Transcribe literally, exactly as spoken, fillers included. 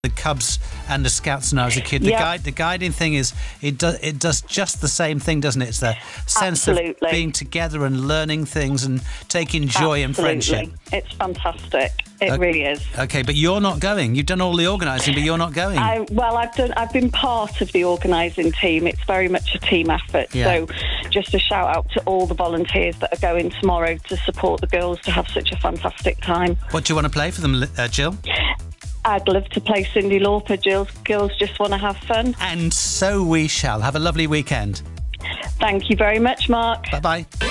the Cubs and the Scouts when I was a kid. The Yep. guide, the guiding thing is it does it does just the same thing, doesn't it? It's the sense Absolutely. of being together and learning things and taking joy in Absolutely. friendship. It's fantastic. It Okay. really is. Okay, but you're not going. You've done all the organising, but you're not going. I, well, I've done. I've been part of the organising team. It's very much a team effort. Yeah. So, just a shout out to all the volunteers that are going tomorrow to support the girls to have such a fantastic time. What do you want to play for them, uh, Jill? I'd love to play Cyndi Lauper. Jill's girls just want to have fun. And so we shall. Have a lovely weekend. Thank you very much, Mark. Bye bye.